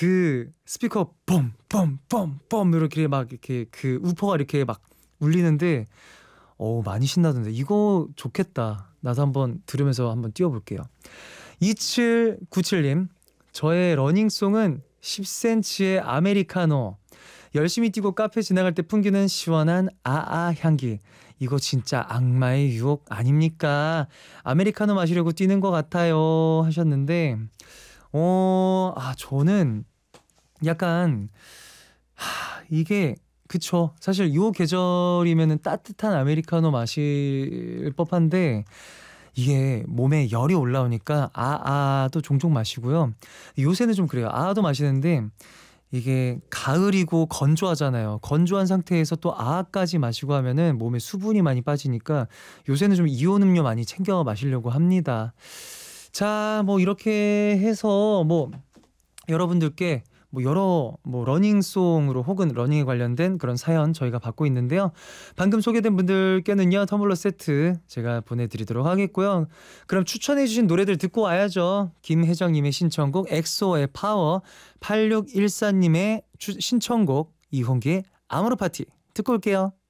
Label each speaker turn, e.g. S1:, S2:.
S1: 그 스피커 봄봄봄봄 이렇게 막 이렇게 그 우퍼가 이렇게 막 울리는데 많이 신나던데 이거 좋겠다. 나도 한번 들으면서 한번 뛰어볼게요. 2797님, 저의 러닝송은 10cm의 아메리카노. 열심히 뛰고 카페 지나갈 때 풍기는 시원한 아아 향기. 이거 진짜 악마의 유혹 아닙니까? 아메리카노 마시려고 뛰는 것 같아요 하셨는데 저는 약간 이게 그쵸. 사실 요 계절이면은 따뜻한 아메리카노 마실 법한데 이게 몸에 열이 올라오니까 아아도 종종 마시고요. 요새는 좀 그래요. 아아도 마시는데 이게 가을이고 건조하잖아요. 건조한 상태에서 또 아아까지 마시고 하면은 몸에 수분이 많이 빠지니까 요새는 좀 이온 음료 많이 챙겨 마시려고 합니다. 자, 뭐 이렇게 해서 뭐 여러분들께 여러 러닝송으로 혹은 러닝에 관련된 그런 사연 저희가 받고 있는데요. 방금 소개된 분들께는요 텀블러 세트 제가 보내드리도록 하겠고요. 그럼 추천해주신 노래들 듣고 와야죠. 김혜정님의 신청곡 엑소의 파워, 8614님의 신청곡 이홍기의 아모르 파티 듣고 올게요.